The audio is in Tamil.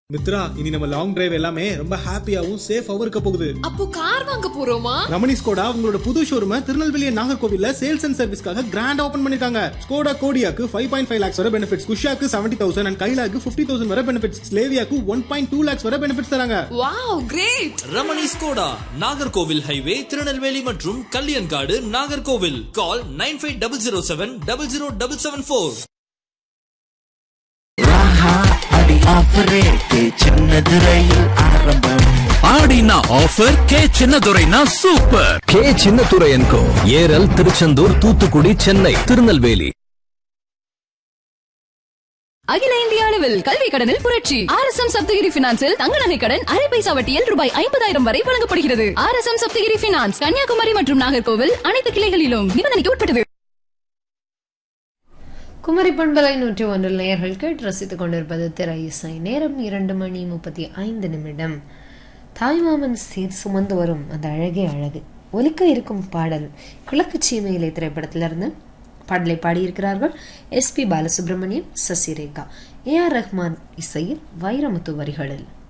மித்ரா, இனி நம்ம லாங் டிரைவ் எல்லாமே ரொம்ப ஹாப்பியாவும் சேஃபாவும் இருக்க போகுது. அப்போ கார் வாங்க போறோமா? ரமணி ஸ்கோடா உங்களோட புது ஷோரூமை திருநெல்வேலி நாகர்கோவில்ல சேல்ஸ் அண்ட் சர்வீஸ்க்காக கிராண்ட் ஓபன் பண்ணிருக்காங்க. ஸ்கோடா கோடியாக்கு 5.5 lakhs வரை பெனிஃபிட்ஸ், குஷாக்கு 70,000 and கைலாக்கு 50,000 வரை பெனிஃபிட்ஸ், ஸ்லேவியாக்கு 1.2 lakhs வரை பெனிஃபிட்ஸ் தராங்க. Wow, great! Ramani Skoda Nagercoil highway Tirunelveli மற்றும் கல்யாண்காடு நாகர்கோவில். கால் 9500700774. ஆடினா offer K சின்னதுரைனா super. K Chinnadurai என்கோ ஏரல், திருச்செந்தூர், தூத்துக்குடி, சென்னை, திருநெல்வேலி. அகில இந்திய அளவில் கல்வி கடனில் புரட்சி. RSM சப்தகிரி பினான்சில் தங்க நகை கடன் அரை பைசா வட்டியில் ரூபாய் 50,000 வரை வழங்கப்படுகிறது. RSM சப்தகிரி பினான்ஸ் கன்னியாகுமரி மற்றும் நாகர்கோவில் அனைத்து கிளைகளிலும் நிபந்தனைக்கு உட்பட்டது. குமரி பண்பலை 101 நேயர்கள் கேட்டு ரசித்துக் கொண்டிருப்பது திரை இசை. நேரம் 2:35. தாய்மாமன் சீர் சுமந்து வரும் அந்த அழகே அழகு ஒலிக்க இருக்கும் பாடல் கிழக்கு சீமையிலே திரைப்படத்திலிருந்து. பாடலை பாடியிருக்கிறார்கள் SP பாலசுப்ரமணியம், சசிரேகா. AR ரஹ்மான் இசையில், வைரமுத்து வரிகளில்.